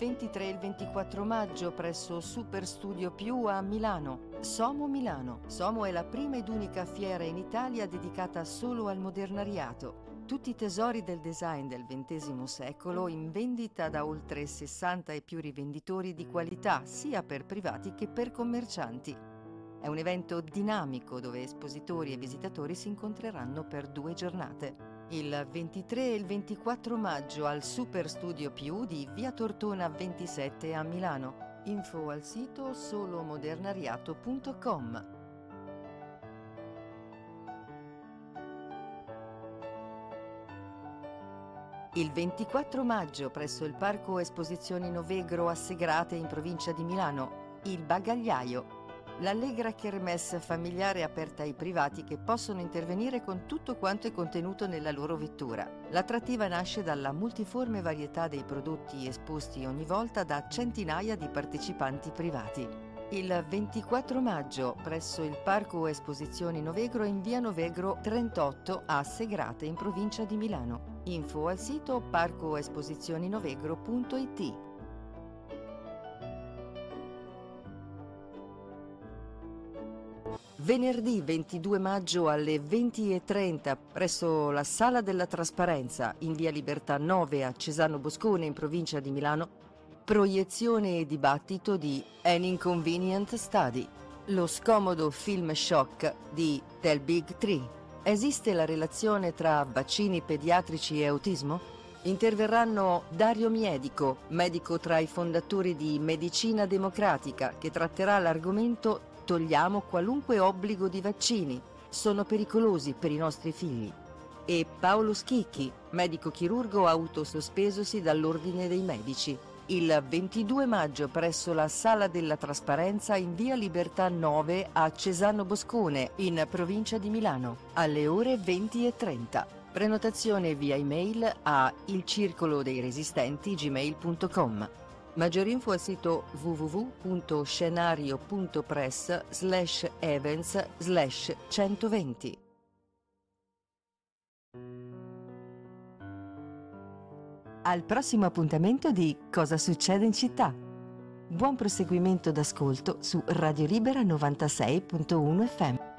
23 e il 24 maggio presso Super Studio Più a Milano. Somo Milano. Somo è la prima ed unica fiera in Italia dedicata solo al modernariato. Tutti i tesori del design del XX secolo in vendita da oltre 60 e più rivenditori di qualità, sia per privati che per commercianti. È un evento dinamico dove espositori e visitatori si incontreranno per 2 giornate. Il 23 e il 24 maggio al Super Studio Più di Via Tortona 27 a Milano. Info al sito solomodernariato.com. Il 24 maggio presso il Parco Esposizioni Novegro a Segrate in provincia di Milano, il Bagagliaio. L'allegra kermesse familiare aperta ai privati che possono intervenire con tutto quanto è contenuto nella loro vettura. L'attrattiva nasce dalla multiforme varietà dei prodotti esposti ogni volta da centinaia di partecipanti privati. Il 24 maggio presso il Parco Esposizioni Novegro in via Novegro 38 a Segrate in provincia di Milano. Info al sito parcoesposizioninovegro.it. Venerdì 22 maggio alle 20:30 presso la Sala della Trasparenza in via Libertà 9 a Cesano Boscone in provincia di Milano, proiezione e dibattito di An Inconvenient Study, lo scomodo film shock di Del Big Tree. Esiste la relazione tra vaccini pediatrici e autismo? Interverranno Dario Miedico, medico tra i fondatori di Medicina Democratica, che tratterà l'argomento Togliamo qualunque obbligo di vaccini, sono pericolosi per i nostri figli. E Paolo Schicchi, medico chirurgo autosospesosi dall'Ordine dei Medici. Il 22 maggio presso la Sala della Trasparenza in via Libertà 9 a Cesano Boscone, in provincia di Milano, alle ore 20:30. Prenotazione via email a ilcircolodeiresistenti@gmail.com. Maggiori info al sito www.scenario.press/events/120. Al prossimo appuntamento di Cosa succede in città? Buon proseguimento d'ascolto su Radio Libera 96.1 FM.